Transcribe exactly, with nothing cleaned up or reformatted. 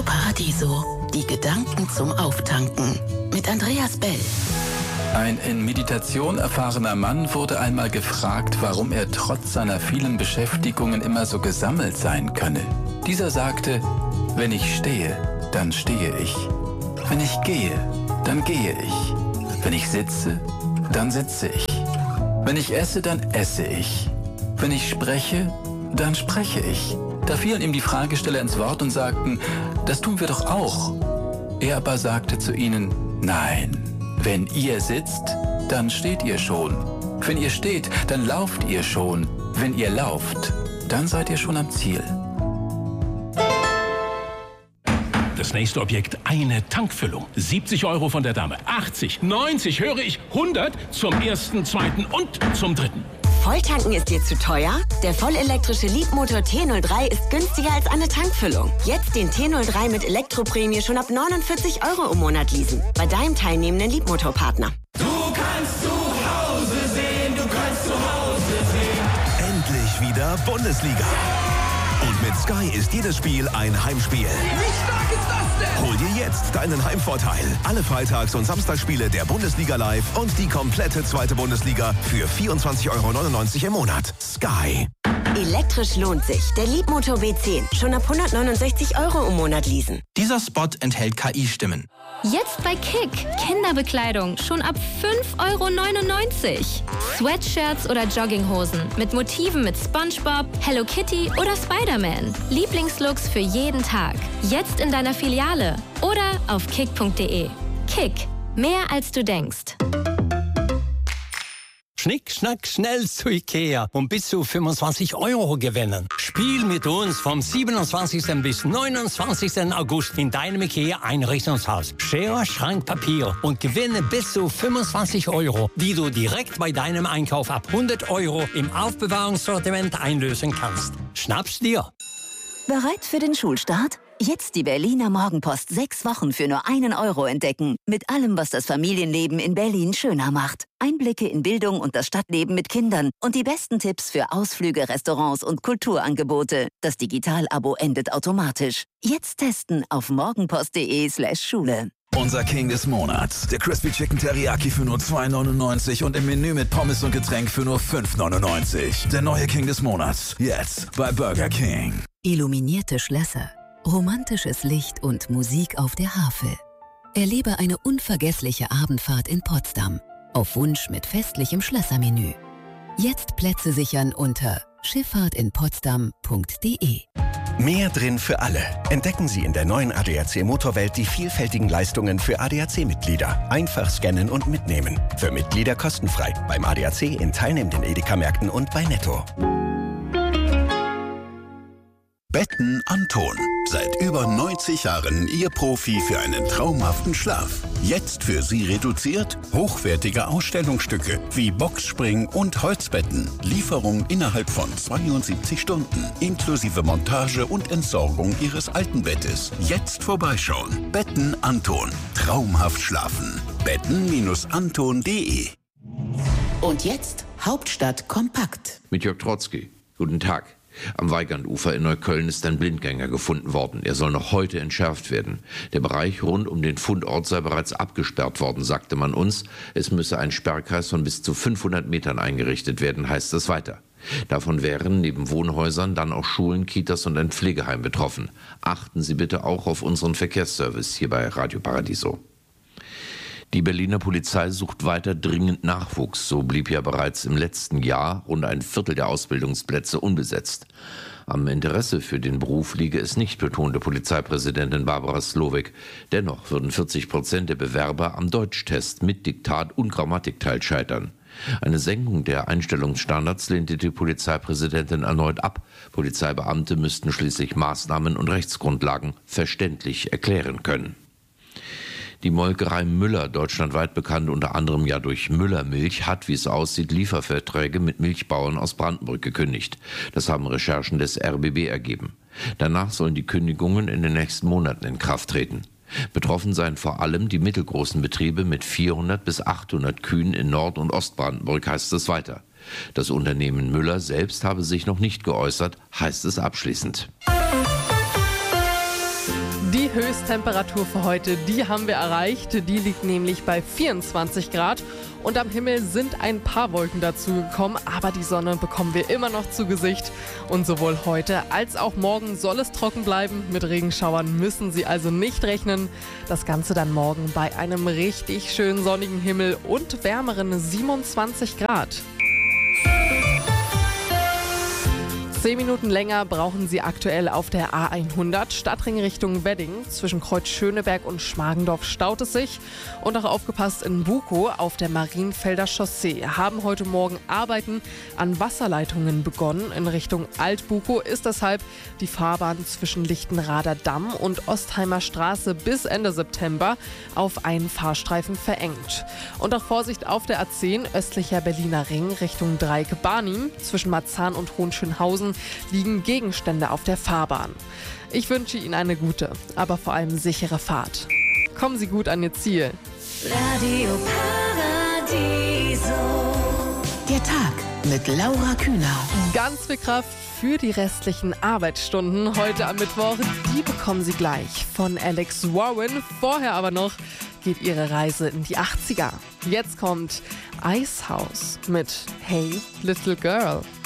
Paradiso. Die Gedanken zum Auftanken. Mit Andreas Bell. Ein in Meditation erfahrener Mann wurde einmal gefragt, warum er trotz seiner vielen Beschäftigungen immer so gesammelt sein könne. Dieser sagte: Wenn ich stehe, dann stehe ich. Wenn ich gehe, dann gehe ich. Wenn ich sitze, dann sitze ich. Wenn ich esse, dann esse ich. Wenn ich spreche, dann spreche ich. Da fielen ihm die Fragesteller ins Wort und sagten: Das tun wir doch auch. Er aber sagte zu ihnen: Nein, wenn ihr sitzt, dann steht ihr schon. Wenn ihr steht, dann lauft ihr schon. Wenn ihr lauft, dann seid ihr schon am Ziel. Das nächste Objekt, eine Tankfüllung. siebzig Euro von der Dame, achtzig, neunzig, höre ich, hundert zum ersten, zweiten und zum dritten. Volltanken ist dir zu teuer? Der vollelektrische Leapmotor T null drei ist günstiger als eine Tankfüllung. Jetzt den T null drei mit Elektroprämie schon ab neunundvierzig Euro im Monat leasen. Bei deinem teilnehmenden Leapmotor-Partner. Du kannst zu Hause sehen, du kannst zu Hause sehen. Endlich wieder Bundesliga. Und mit Sky ist jedes Spiel ein Heimspiel. Wie stark ist das denn? Hol dir jetzt deinen Heimvorteil. Alle Freitags- und Samstagsspiele der Bundesliga live und die komplette zweite Bundesliga für vierundzwanzig Euro neunundneunzig im Monat. Sky. Elektrisch lohnt sich. Der Leapmotor B zehn. Schon ab hundertneunundsechzig Euro im Monat leasen. Dieser Spot enthält K I-Stimmen. Jetzt bei Kick. Kinderbekleidung schon ab fünf Euro neunundneunzig. Sweatshirts oder Jogginghosen mit Motiven mit SpongeBob, Hello Kitty oder Spider-Man. Lieblingslooks für jeden Tag. Jetzt in deiner Filiale oder auf kick punkt de. Kick. Mehr als du denkst. Schnick, schnack, schnell zu Ikea und bis zu fünfundzwanzig Euro gewinnen. Spiel mit uns vom siebenundzwanzigsten bis neunundzwanzigsten August in deinem Ikea-Einrichtungshaus. Schere, Schrank, Papier und gewinne bis zu fünfundzwanzig Euro, die du direkt bei deinem Einkauf ab hundert Euro im Aufbewahrungssortiment einlösen kannst. Schnapp's dir! Bereit für den Schulstart? Jetzt die Berliner Morgenpost sechs Wochen für nur einen Euro entdecken. Mit allem, was das Familienleben in Berlin schöner macht. Einblicke in Bildung und das Stadtleben mit Kindern und die besten Tipps für Ausflüge, Restaurants und Kulturangebote. Das Digital-Abo endet automatisch. Jetzt testen auf morgenpost.de slash Schule. Unser King des Monats. Der Crispy Chicken Teriyaki für nur zwei neunundneunzig und im Menü mit Pommes und Getränk für nur fünf neunundneunzig. Der neue King des Monats. Jetzt bei Burger King. Illuminierte Schlösser, romantisches Licht und Musik auf der Havel. Erlebe eine unvergessliche Abendfahrt in Potsdam. Auf Wunsch mit festlichem Schlössermenü. Jetzt Plätze sichern unter schifffahrt in potsdam punkt de. Mehr drin für alle. Entdecken Sie in der neuen A D A C Motorwelt die vielfältigen Leistungen für A D A C-Mitglieder. Einfach scannen und mitnehmen. Für Mitglieder kostenfrei. Beim A D A C in teilnehmenden Edeka-Märkten und bei Netto. Betten Anton. Seit über neunzig Jahren Ihr Profi für einen traumhaften Schlaf. Jetzt für Sie reduziert hochwertige Ausstellungsstücke wie Boxspring und Holzbetten. Lieferung innerhalb von zweiundsiebzig Stunden. Inklusive Montage und Entsorgung Ihres alten Bettes. Jetzt vorbeischauen. Betten Anton. Traumhaft schlafen. betten Anton punkt de. Und jetzt Hauptstadt kompakt. Mit Jörg Trotzki. Guten Tag. Am Weigandufer in Neukölln ist ein Blindgänger gefunden worden. Er soll noch heute entschärft werden. Der Bereich rund um den Fundort sei bereits abgesperrt worden, sagte man uns. Es müsse ein Sperrkreis von bis zu fünfhundert Metern eingerichtet werden, heißt es weiter. Davon wären neben Wohnhäusern dann auch Schulen, Kitas und ein Pflegeheim betroffen. Achten Sie bitte auch auf unseren Verkehrsservice hier bei Radio Paradiso. Die Berliner Polizei sucht weiter dringend Nachwuchs. So blieb ja bereits im letzten Jahr rund ein Viertel der Ausbildungsplätze unbesetzt. Am Interesse für den Beruf liege es nicht, betonte Polizeipräsidentin Barbara Slowik. Dennoch würden vierzig Prozent der Bewerber am Deutschtest mit Diktat und Grammatikteil scheitern. Eine Senkung der Einstellungsstandards lehnte die Polizeipräsidentin erneut ab. Polizeibeamte müssten schließlich Maßnahmen und Rechtsgrundlagen verständlich erklären können. Die Molkerei Müller, deutschlandweit bekannt unter anderem ja durch Müllermilch, hat, wie es aussieht, Lieferverträge mit Milchbauern aus Brandenburg gekündigt. Das haben Recherchen des R B B ergeben. Danach sollen die Kündigungen in den nächsten Monaten in Kraft treten. Betroffen seien vor allem die mittelgroßen Betriebe mit vierhundert bis achthundert Kühen in Nord- und Ostbrandenburg, heißt es weiter. Das Unternehmen Müller selbst habe sich noch nicht geäußert, heißt es abschließend. Die Höchsttemperatur für heute, die haben wir erreicht. Die liegt nämlich bei vierundzwanzig Grad. Und am Himmel sind ein paar Wolken dazugekommen, aber die Sonne bekommen wir immer noch zu Gesicht. Und sowohl heute als auch morgen soll es trocken bleiben. Mit Regenschauern müssen Sie also nicht rechnen. Das Ganze dann morgen bei einem richtig schönen sonnigen Himmel und wärmeren siebenundzwanzig Grad. Zehn Minuten länger brauchen Sie aktuell auf der A hundert Stadtring Richtung Wedding. Zwischen Kreuz Schöneberg und Schmargendorf staut es sich. Und auch aufgepasst, in Bukow auf der Marienfelder Chaussee haben heute Morgen Arbeiten an Wasserleitungen begonnen. In Richtung Alt-Bukow ist deshalb die Fahrbahn zwischen Lichtenrader Damm und Ostheimer Straße bis Ende September auf einen Fahrstreifen verengt. Und auch Vorsicht auf der A zehn östlicher Berliner Ring Richtung Dreieck-Barnim. Zwischen Marzahn und Hohenschönhausen liegen Gegenstände auf der Fahrbahn. Ich wünsche Ihnen eine gute, aber vor allem sichere Fahrt. Kommen Sie gut an Ihr Ziel. Radio Paradiso. Der Tag mit Laura Kühnau. Ganz viel Kraft für die restlichen Arbeitsstunden heute am Mittwoch. Die bekommen Sie gleich von Alex Warren. Vorher aber noch geht Ihre Reise in die achtziger. Jetzt kommt Icehouse mit Hey Little Girl.